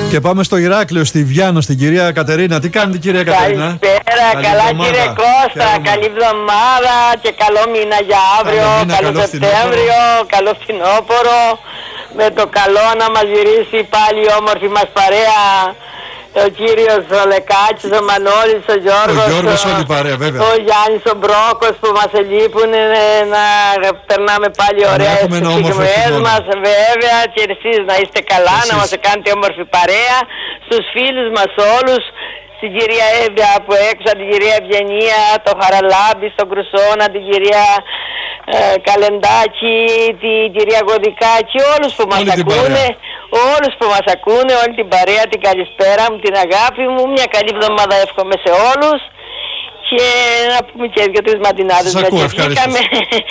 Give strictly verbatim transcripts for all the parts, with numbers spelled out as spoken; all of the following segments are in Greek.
Και πάμε στο Ηράκλειο, στη Βιάνο, στην κυρία Κατερίνα. Τι κάνετε, κυρία Κατερίνα? Καλησπέρα, καλή καλά εβδομάδα. Κύριε Κώστα. Καλή, καλή εβδομάδα και καλό μήνα για αύριο. Καλό, μήνα, καλό, καλό Σεπτέμβριο, καλό φθινόπωρο. Με το καλό να μας γυρίσει πάλι η όμορφη μας παρέα. Ο κύριος ο Λεκάκης, ο Μανώλης, ο Γιώργος, ο, Γιώργος όλη παρέα, βέβαια. ο Γιάννης, ο Μπρόκος που μας ελείπουν, να περνάμε πάλι ωραία στις στιγμές μας, βέβαια, και εσείς να είστε καλά, εσείς. Να μας κάνετε όμορφη παρέα, στους φίλους μας όλους, στην κυρία Εύβοια από έξω, την κυρία Ευγενία, το Χαραλάμπη, στον Κρουσόνα, την κυρία ε, Καλεντάκη, την κυρία Γοδικάκη, όλους που μας ακούνε, όλους που μας ακούνε, όλη την παρέα, την καλησπέρα μου, την αγάπη μου, μια καλή εβδομάδα εύχομαι σε όλους και να πούμε και δύο-τρεις ματινάδες με βγήκαμε.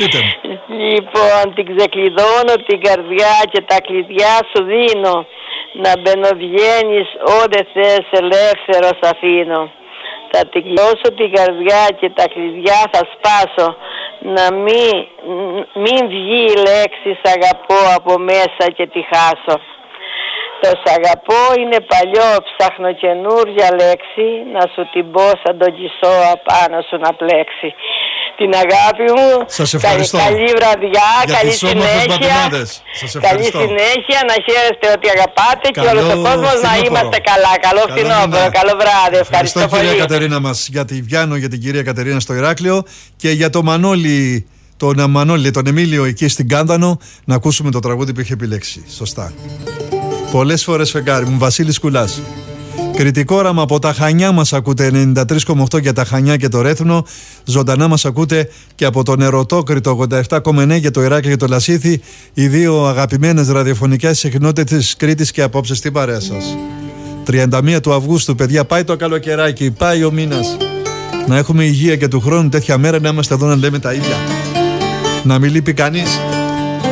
Λοιπόν, την ξεκλειδώνω την καρδιά και τα κλειδιά σου δίνω, να μπαινοβγαίνεις όντε θες ελεύθερος αφήνω. Θα την κλειώσω την καρδιά και τα κλειδιά θα σπάσω, να μην, μην βγει η λέξη σ' αγαπώ από μέσα και τη χάσω. Το σ' αγαπώ είναι παλιό, ψάχνω καινούρια λέξη, να σου την πω σαν τον κισό απάνω σου να πλέξει. Την αγάπη μου, σας ευχαριστώ. Καλή, καλή βραδιά, για καλή συνέχεια, καλή συνέχεια, να χαίρεστε ότι αγαπάτε. Καλό και όλος ο κόσμος να είμαστε καλά. Καλό φθινόπωρο, καλό βράδυ, ευχαριστώ, ευχαριστώ πολύ. Κυρία Κατερίνα μας για τη Βιάνο, για την κυρία Κατερίνα στο Ηράκλειο και για το Μανώλη, τον Μανώλη, τον Εμίλιο εκεί στην Κάνδανο, να ακούσουμε το τραγούδι που είχε επιλέξει. Σωστά. Πολλές φορές φεγγάρι μου, Βασίλης Κουλάς. Κριτικό όραμα από τα Χανιά μας ακούτε, ενενήντα τρία κόμμα οκτώ για τα Χανιά και το Ρέθνο. Ζωντανά μας ακούτε και από τον Ερωτόκριτο ογδόντα επτά κόμμα εννέα για το Ηράκλειο και το Λασίθι. Οι δύο αγαπημένες ραδιοφωνικές συχνότητες της Κρήτης και απόψε στην παρέα σας. τριάντα μία του Αυγούστου, παιδιά, πάει το καλοκαιράκι, πάει ο μήνας. Να έχουμε υγεία και του χρόνου τέτοια μέρα να είμαστε εδώ να λέμε τα ίδια. Να μην λείπει κανείς.